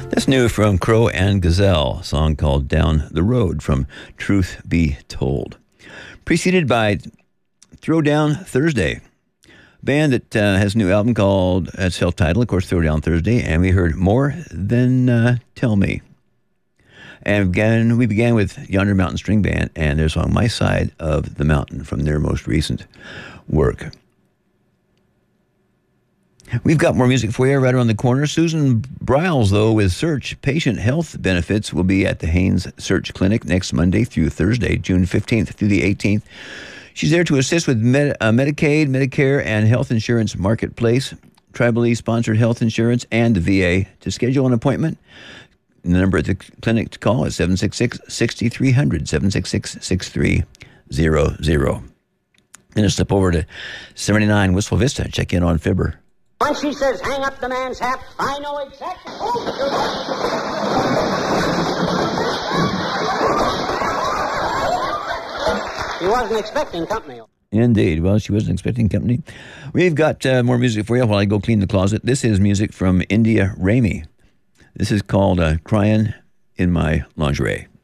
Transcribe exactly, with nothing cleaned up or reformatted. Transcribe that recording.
That's new from Crow and Gazelle, a song called Down the Road from Truth Be Told. Preceded by Throwdown Thursday, a band that uh, has a new album called, uh, self-titled, of course, Throwdown Thursday, and we heard More Than uh, Tell Me. And again, we began with Yonder Mountain String Band and their song My Side of the Mountain from their most recent work. We've got more music for you right around the corner. Susan Briles, though, with Search Patient Health Benefits, will be at the Haynes Search Clinic next Monday through Thursday, June fifteenth through the eighteenth. She's there to assist with Med- uh, Medicaid, Medicare, and health insurance marketplace, tribally sponsored health insurance, and the V A. To schedule an appointment, the number at the clinic to call is seven six six, six three zero zero, seven six six, six three zero zero. Then a step over to seventy-nine Wistful Vista. Check in on Fibber. When she says, hang up the man's hat, I know exactly. Oh, he wasn't expecting company. Indeed. Well, she wasn't expecting company. We've got uh, more music for you while I go clean the closet. This is music from India Ramey. This is called uh, Crying in My Lingerie.